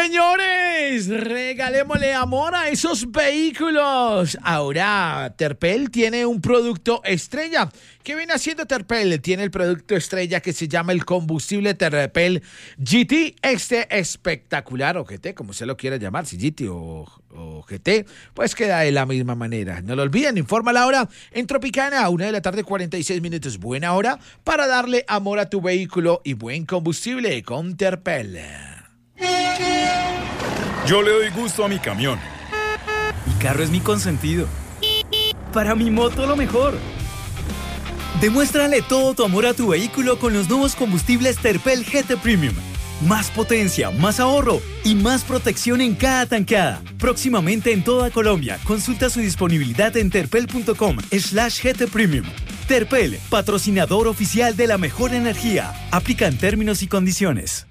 Señores, regalémosle amor a esos vehículos. Ahora, Terpel tiene un producto estrella. ¿Qué viene haciendo Terpel? Tiene el producto estrella que se llama el combustible Terpel GT. Este espectacular, o GT, como se lo quiera llamar, si GT o GT, pues queda de la misma manera. No lo olviden, informa la hora en Tropicana, 1:46 PM. Buena hora para darle amor a tu vehículo y buen combustible con Terpel. Yo le doy gusto a mi camión. Mi carro es mi consentido. Para mi moto lo mejor. Demuéstrale todo tu amor a tu vehículo con los nuevos combustibles Terpel GT Premium. Más potencia, más ahorro y más protección en cada tanqueada. Próximamente en toda Colombia. Consulta su disponibilidad en terpel.com/GT Premium. Terpel, patrocinador oficial de la mejor energía. Aplican términos y condiciones.